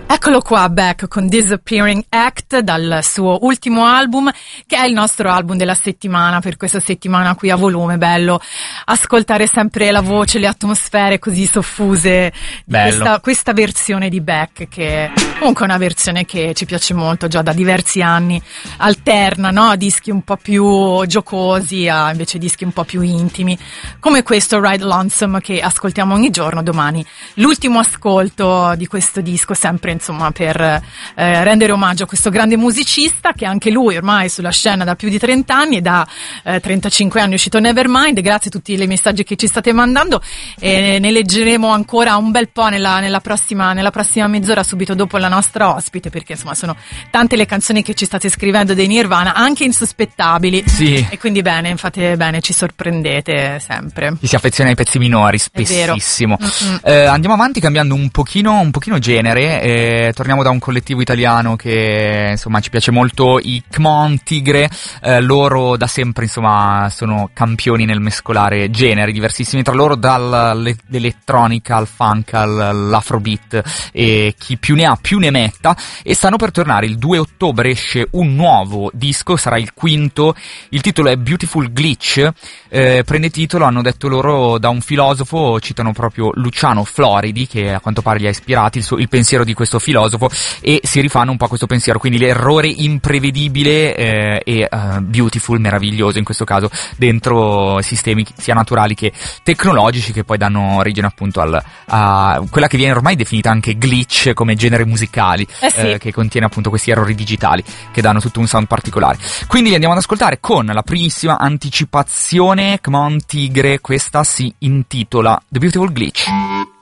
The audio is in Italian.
Eccolo qua, Beck con Disappearing Act dal suo ultimo album, che è il nostro album della settimana per questa settimana qui a volume. Bello ascoltare sempre la voce, le atmosfere così soffuse di questa versione di Beck, che comunque è una versione che ci piace molto già da diversi anni. Alterna, no? Dischi un po' più giocosi a invece dischi un po' più intimi, come questo Ride Lonesome che ascoltiamo ogni giorno. Domani l'ultimo ascolto di questo disco, sempre insomma per rendere omaggio a questo grande musicista, che anche lui ormai sulla scena da più di 30 anni, e da 35 anni è uscito Nevermind. Grazie a tutti i messaggi che ci state mandando, e ne leggeremo ancora un bel po' nella prossima mezz'ora, subito dopo la nostra ospite, perché insomma sono tante le canzoni che ci state scrivendo dei Nirvana, anche insospettabili. Sì. E quindi fate bene, ci sorprendete sempre. Chi si affeziona ai pezzi minori, spessissimo. Andiamo avanti cambiando un pochino genere. Torniamo da un collettivo italiano che insomma ci piace molto, i Kmon Tigre. Loro da sempre insomma sono campioni nel mescolare generi diversissimi tra loro, dall'elettronica al funk all'afrobeat, e chi più ne ha più ne metta, e stanno per tornare. Il 2 ottobre esce un nuovo disco, sarà il quinto. Il titolo è Beautiful Glitch, prende titolo, hanno detto loro, da un filosofo. Citano proprio Luciano Floridi, che a quanto pare li ha ispirati, il pensiero di questo filosofo, e si rifanno un po' a questo pensiero, quindi l'errore imprevedibile e beautiful, meraviglioso in questo caso, dentro sistemi sia naturali che tecnologici, che poi danno origine appunto a quella che viene ormai definita anche glitch come genere musicali, sì. Che contiene appunto questi errori digitali che danno tutto un sound particolare. Quindi li andiamo ad ascoltare con la primissima anticipazione, Kmon Tigre. Questa si intitola The Beautiful Glitch.